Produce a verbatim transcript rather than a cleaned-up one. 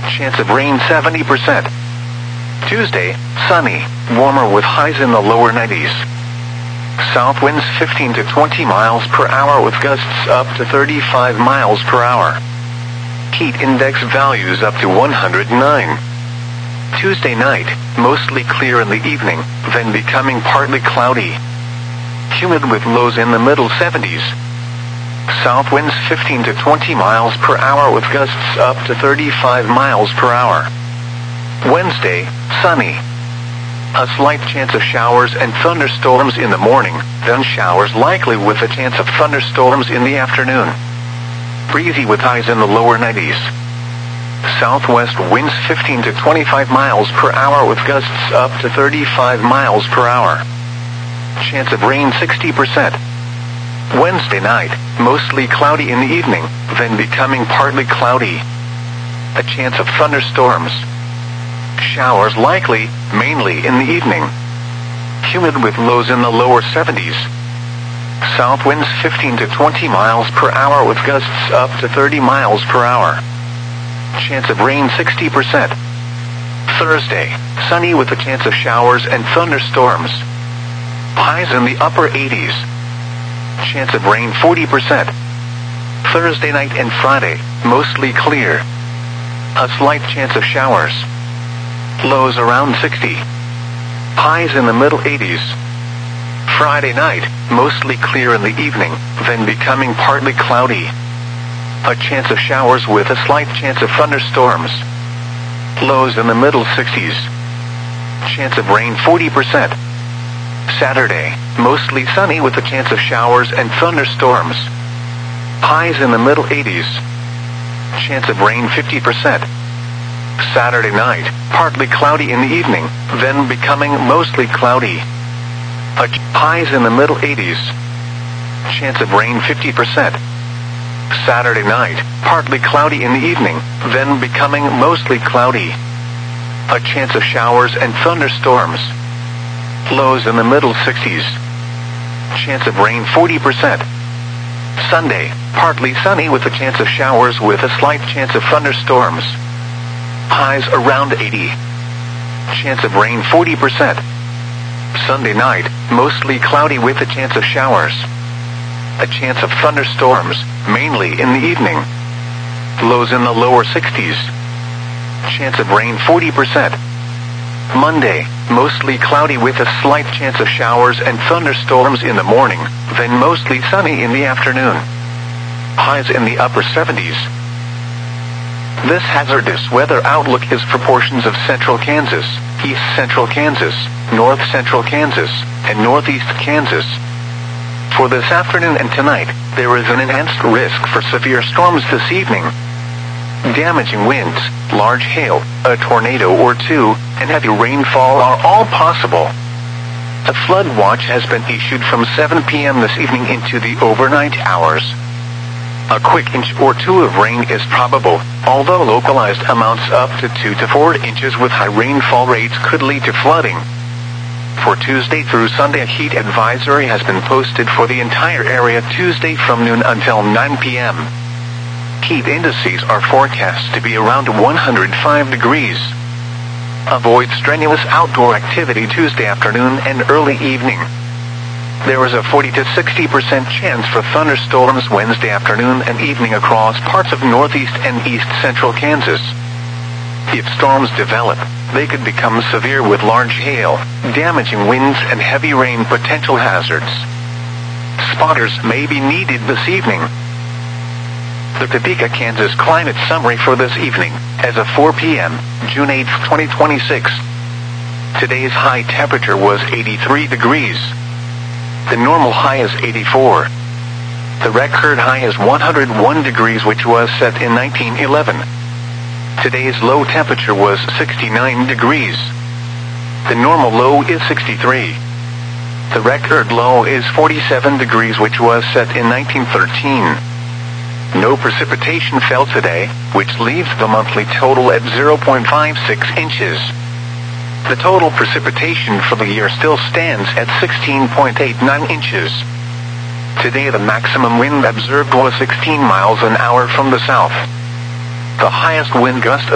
Chance of rain seventy percent. Tuesday, sunny, warmer with highs in the lower nineties. South winds fifteen to twenty miles per hour with gusts up to thirty-five miles per hour. Heat index values up to one hundred nine. Tuesday night, mostly clear in the evening, then becoming partly cloudy. Humid with lows in the middle seventies. South winds fifteen to twenty miles per hour with gusts up to thirty-five miles per hour. Wednesday, sunny. A slight chance of showers and thunderstorms in the morning, then showers likely with a chance of thunderstorms in the afternoon. Breezy with highs in the lower nineties. Southwest winds fifteen to twenty-five miles per hour with gusts up to thirty-five miles per hour. Chance of rain sixty percent. Wednesday night, mostly cloudy in the evening, then becoming partly cloudy. A chance of thunderstorms. Showers likely, mainly in the evening. Humid with lows in the lower seventies. South winds fifteen to twenty miles per hour with gusts up to thirty miles per hour. Chance of rain sixty percent. Thursday, sunny with a chance of showers and thunderstorms. Highs in the upper eighties. Chance of rain forty percent. Thursday night and Friday, mostly clear. A slight chance of showers. Lows around sixty. Highs in the middle eighties. Friday night, mostly clear in the evening, then becoming partly cloudy. A chance of showers with a slight chance of thunderstorms. Lows in the middle sixties. Chance of rain forty percent. Saturday, mostly sunny with a chance of showers and thunderstorms. Highs in the middle eighties. Chance of rain fifty percent. Saturday night, partly cloudy in the evening, then becoming mostly cloudy. A ch- highs in the middle eighties. Chance of rain fifty percent. Saturday night, partly cloudy in the evening, then becoming mostly cloudy. A chance of showers and thunderstorms. Lows in the middle sixties. Chance of rain forty percent. Sunday, partly sunny with a chance of showers with a slight chance of thunderstorms. Highs around eighty. Chance of rain forty percent. Sunday night, mostly cloudy with a chance of showers. A chance of thunderstorms, mainly in the evening. Lows in the lower sixties. Chance of rain forty percent. Monday, mostly cloudy with a slight chance of showers and thunderstorms in the morning, then mostly sunny in the afternoon. Highs in the upper seventies. This hazardous weather outlook is for portions of central Kansas, east central Kansas, north central Kansas, and northeast Kansas. For this afternoon and tonight, there is an enhanced risk for severe storms this evening. Damaging winds, large hail, a tornado or two, and heavy rainfall are all possible. A flood watch has been issued from seven p.m. this evening into the overnight hours. A quick inch or two of rain is probable, although localized amounts up to two to four inches with high rainfall rates could lead to flooding. For Tuesday through Sunday, a heat advisory has been posted for the entire area Tuesday from noon until nine p.m. Heat indices are forecast to be around one hundred five degrees. Avoid strenuous outdoor activity Tuesday afternoon and early evening. There is a forty to sixty percent chance for thunderstorms Wednesday afternoon and evening across parts of northeast and east central Kansas. If storms develop, they could become severe with large hail, damaging winds and heavy rain potential hazards. Spotters may be needed this evening. The Topeka, Kansas climate summary for this evening, as of four p.m., June eighth, twenty twenty-six. Today's high temperature was eighty-three degrees. The normal high is eighty-four. The record high is one hundred one degrees, which was set in nineteen eleven. Today's low temperature was sixty-nine degrees. The normal low is sixty-three. The record low is forty-seven degrees, which was set in nineteen thirteen. No precipitation fell today, which leaves the monthly total at zero point five six inches. The total precipitation for the year still stands at sixteen point eight nine inches. Today the maximum wind observed was sixteen miles an hour from the south. The highest wind gust